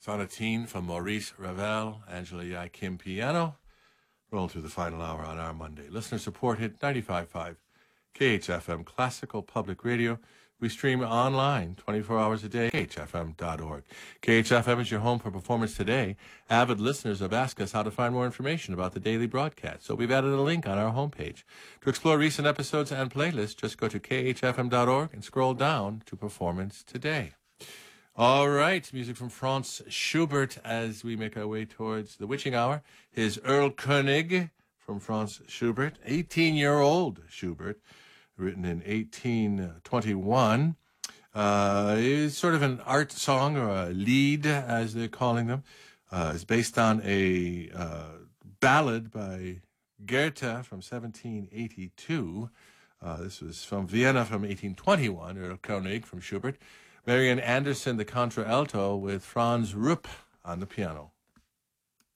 Sonatine from Maurice Ravel, Angela Yakim piano. Roll through the final hour on our Monday. Listener supported 95.5 KHFM Classical Public Radio. We stream online 24 hours a day, khfm.org. KHFM is your home for Performance Today. Avid listeners have asked us how to find more information about the daily broadcast, so we've added a link on our homepage. To explore recent episodes and playlists, just go to khfm.org and scroll down to Performance Today. All right, music from Franz Schubert as we make our way towards the witching hour. His Erlkönig from Franz Schubert, 18-year-old Schubert, written in 1821. Is sort of an art song, or a lied, as they're calling them. It's based on a ballad by Goethe from 1782. This was from Vienna from 1821, Erlkönig from Schubert. Marian Anderson, the contralto, with Franz Rupp on the piano.